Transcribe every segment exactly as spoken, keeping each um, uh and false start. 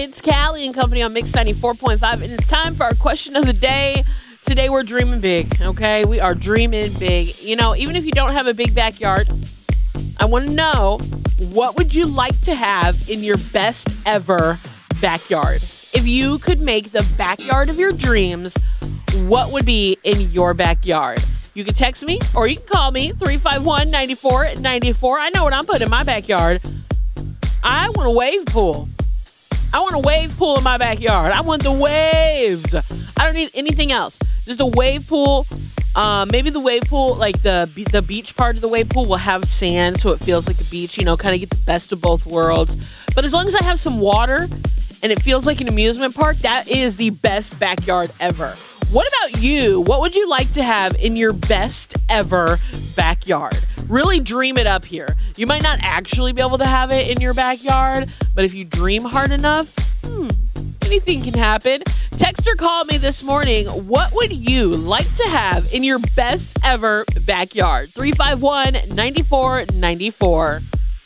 It's Callie and Company on Mix ninety-four point five, and it's time for our question of the day. Today we're dreaming big, okay? We are dreaming big. You know, even if you don't have a big backyard, I want to know, what would you like to have in your best ever backyard? If you could make the backyard of your dreams, what would be in your backyard? You can text me or you can call me, three five one, nine four nine four. I know what I'm putting in my backyard. I want a wave pool. I want a wave pool in my backyard. I want the waves. I don't need anything else. Just a wave pool. Uh, maybe the wave pool, like the the beach part of the wave pool will have sand so it feels like a beach, you know, kind of get the best of both worlds. But as long as I have some water and it feels like an amusement park, that is the best backyard ever. What about you? What would you like to have in your best ever backyard? Really dream it up here. You might not actually be able to have it in your backyard, but if you dream hard enough, hmm, anything can happen. Text or call me this morning. What would you like to have in your best ever backyard? three five one, nine four nine four.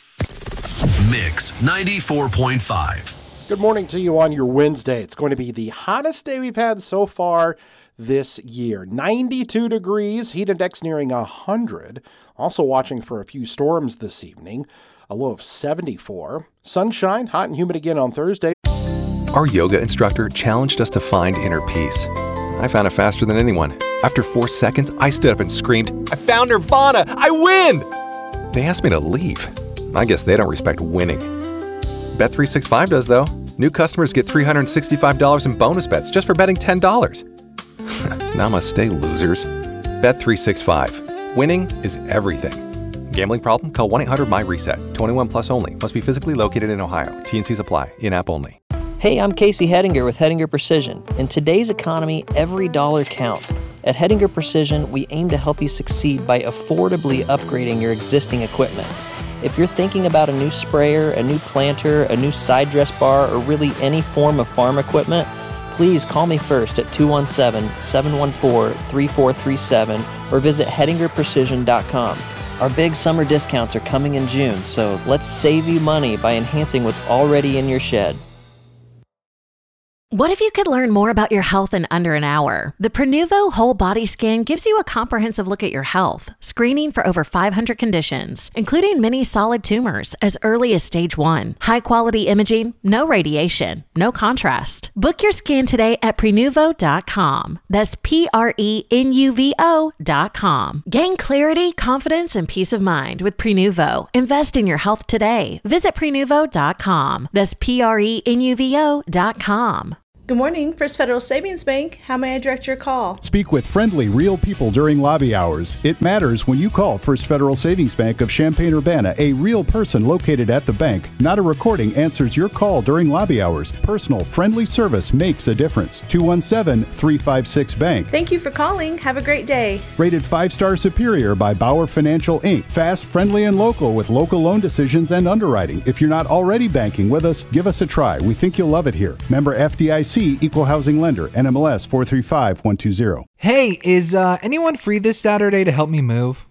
Mix ninety-four point five. Good morning to you on your Wednesday. It's going to be the hottest day we've had so far this year. ninety-two degrees, heat index nearing one hundred. Also watching for a few storms this evening. A low of seventy-four. Sunshine, hot and humid again on Thursday. Our yoga instructor challenged us to find inner peace. I found it faster than anyone. After four seconds, I stood up and screamed, "I found Nirvana! I win!" They asked me to leave. I guess they don't respect winning. Bet three sixty-five does, though. New customers get three hundred sixty-five dollars in bonus bets just for betting ten dollars. Namaste, losers. Bet three sixty-five. Winning is everything. Gambling problem? Call one eight hundred M Y reset. twenty-one plus only. Must be physically located in Ohio. T N Cs apply. In-app only. Hey, I'm Casey Hedinger with Hedinger Precision. In today's economy, every dollar counts. At Hedinger Precision, we aim to help you succeed by affordably upgrading your existing equipment. If you're thinking about a new sprayer, a new planter, a new side dress bar, or really any form of farm equipment, please call me first at two one seven, seven one four, three four three seven or visit hedinger precision dot com. Our big summer discounts are coming in June, so let's save you money by enhancing what's already in your shed. What if you could learn more about your health in under an hour? The Prenuvo Whole Body Scan gives you a comprehensive look at your health, screening for over five hundred conditions, including many solid tumors as early as stage one. High-quality imaging, no radiation, no contrast. Book your scan today at prenuvo dot com. That's P R E N U V O dot com. Gain clarity, confidence, and peace of mind with Prenuvo. Invest in your health today. Visit prenuvo dot com. That's P R E N U V O dot com. Good morning, First Federal Savings Bank. How may I direct your call? Speak with friendly, real people during lobby hours. It matters when you call First Federal Savings Bank of Champaign-Urbana. A real person located at the bank, not a recording, answers your call during lobby hours. Personal, friendly service makes a difference. two one seven, three five six, bank. Thank you for calling. Have a great day. Rated five-star superior by Bauer Financial, Incorporated. Fast, friendly, and local with local loan decisions and underwriting. If you're not already banking with us, give us a try. We think you'll love it here. Member F D I C. Equal Housing Lender, N M L S four three five one two zero. Hey, is uh, anyone free this Saturday to help me move?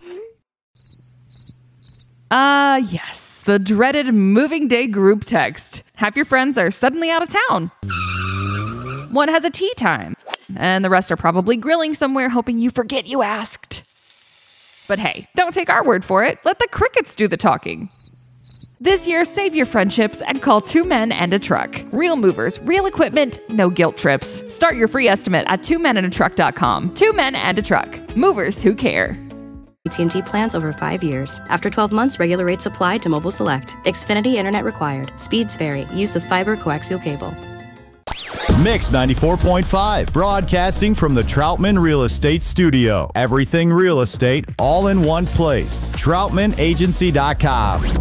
Uh, yes, the dreaded moving day group text. Half your friends are suddenly out of town. One has a tea time, and the rest are probably grilling somewhere hoping you forget you asked. But hey, don't take our word for it. Let the crickets do the talking. This year, save your friendships and call Two Men and a Truck. Real movers, real equipment, no guilt trips. Start your free estimate at two men and a truck dot com. Two Men and a Truck. Movers who care. A T and T plans over five years. After twelve months, regular rates apply to Mobile Select. Xfinity Internet required. Speeds vary. Use of fiber coaxial cable. Mix ninety-four point five, broadcasting from the Troutman Real Estate Studio. Everything real estate, all in one place. troutman agency dot com.